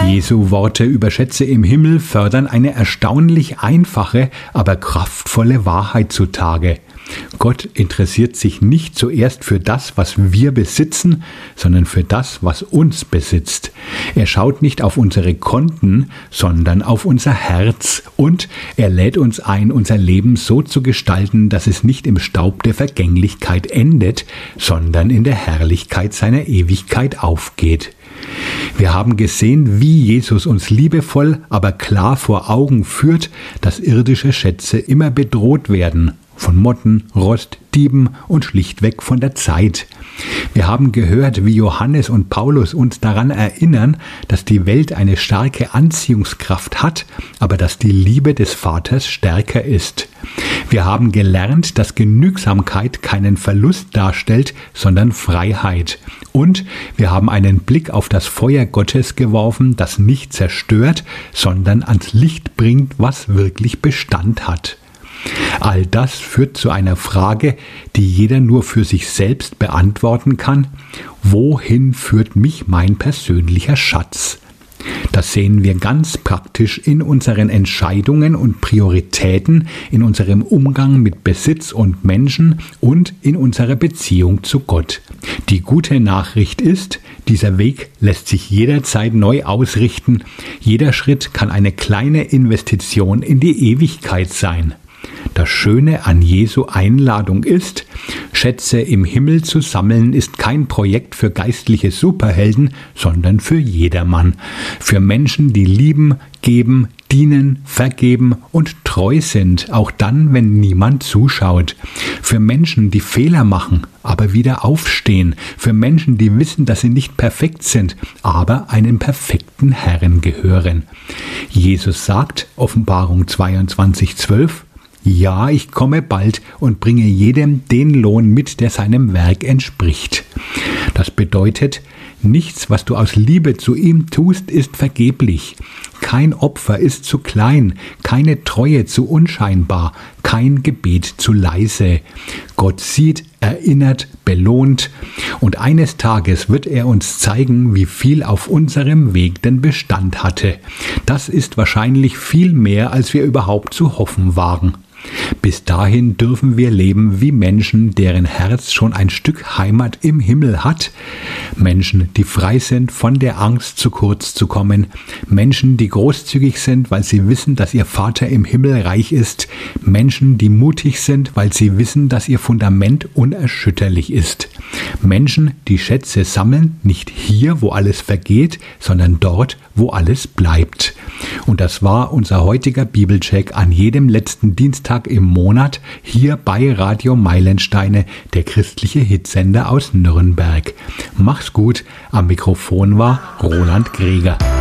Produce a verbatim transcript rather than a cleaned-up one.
Jesu Worte über Schätze im Himmel fördern eine erstaunlich einfache, aber kraftvolle Wahrheit zutage. Gott interessiert sich nicht zuerst für das, was wir besitzen, sondern für das, was uns besitzt. Er schaut nicht auf unsere Konten, sondern auf unser Herz, und er lädt uns ein, unser Leben so zu gestalten, dass es nicht im Staub der Vergänglichkeit endet, sondern in der Herrlichkeit seiner Ewigkeit aufgeht. Wir haben gesehen, wie Jesus uns liebevoll, aber klar vor Augen führt, dass irdische Schätze immer bedroht werden. Von Motten, Rost, Dieben und schlichtweg von der Zeit. Wir haben gehört, wie Johannes und Paulus uns daran erinnern, dass die Welt eine starke Anziehungskraft hat, aber dass die Liebe des Vaters stärker ist. Wir haben gelernt, dass Genügsamkeit keinen Verlust darstellt, sondern Freiheit. Und wir haben einen Blick auf das Feuer Gottes geworfen, das nicht zerstört, sondern ans Licht bringt, was wirklich Bestand hat. All das führt zu einer Frage, die jeder nur für sich selbst beantworten kann: Wohin führt mich mein persönlicher Schatz? Das sehen wir ganz praktisch in unseren Entscheidungen und Prioritäten, in unserem Umgang mit Besitz und Menschen und in unserer Beziehung zu Gott. Die gute Nachricht ist, dieser Weg lässt sich jederzeit neu ausrichten. Jeder Schritt kann eine kleine Investition in die Ewigkeit sein. Das Schöne an Jesu Einladung ist, Schätze im Himmel zu sammeln, ist kein Projekt für geistliche Superhelden, sondern für jedermann. Für Menschen, die lieben, geben, dienen, vergeben und treu sind, auch dann, wenn niemand zuschaut. Für Menschen, die Fehler machen, aber wieder aufstehen. Für Menschen, die wissen, dass sie nicht perfekt sind, aber einen perfekten Herrn gehören. Jesus sagt, Offenbarung zweiundzwanzig, zwölf, ja, ich komme bald und bringe jedem den Lohn mit, der seinem Werk entspricht. Das bedeutet, nichts, was du aus Liebe zu ihm tust, ist vergeblich. Kein Opfer ist zu klein, keine Treue zu unscheinbar, kein Gebet zu leise. Gott sieht, erinnert, belohnt, und eines Tages wird er uns zeigen, wie viel auf unserem Weg den Bestand hatte. Das ist wahrscheinlich viel mehr, als wir überhaupt zu hoffen wagen. Bis dahin dürfen wir leben wie Menschen, deren Herz schon ein Stück Heimat im Himmel hat. Menschen, die frei sind von der Angst, zu kurz zu kommen. Menschen, die großzügig sind, weil sie wissen, dass ihr Vater im Himmel reich ist. Menschen, die mutig sind, weil sie wissen, dass ihr Fundament unerschütterlich ist. Menschen, die Schätze sammeln, nicht hier, wo alles vergeht, sondern dort, wo alles bleibt. Und das war unser heutiger Bibelcheck an jedem letzten Dienstag im Monat hier bei Radio Meilensteine, der christliche Hitsender aus Nürnberg. Mach's gut, am Mikrofon war Roland Greger.